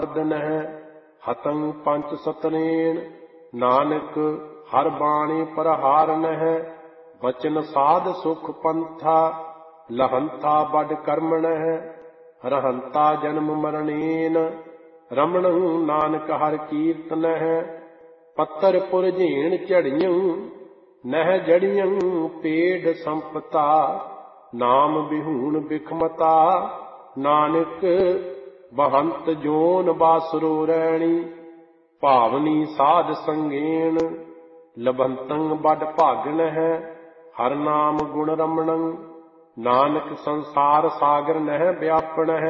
ਨਹਿ ਹਤੰ ਪੰਚ ਸਤਨੇਨ ਨਾਨਕ ਹਰ ਬਾਣੀ ਪ੍ਰਹਾਰ ਨਹਿ ਬਚਨ ਸਾਧ ਸੁਖ ਪੰਥਾ ਲਹੰਤਾ ਬਡ ਕਰਮ ਨਹਿ ਰਹੰਤਾ ਜਨਮ ਮਰਣੇਨ ਰਮਣ ਨਾਨਕ ਹਰ ਕੀਰਤਨ ਹੈ ਪੱਤਰ ਪੁਰ ਝੀਣ ਝੜੀਆਂ ਨਹਿ ਜੜੀਆਂ ਪੇੜ ਸੰਪਤਾ ਨਾਮ ਬਿਹੂਣ ਬਿਖਮਤਾ ਨਾਨਕ ਬਹੰਤ ਜੋਨ ਬਾਸੁਰੋ ਰੈਣੀ ਭਾਵਨੀ ਸਾਧ ਸੰਗੇਣ ਲਬੰਤੰ ਬਡ ਭਾਗਣ ਹੈ ਹਰ ਨਾਮ ਗੁਣ ਰਮਣੰ ਨਾਨਕ ਸੰਸਾਰ ਸਾਗਰ ਨਹਿ ਵਿਆਪਣ ਹੈ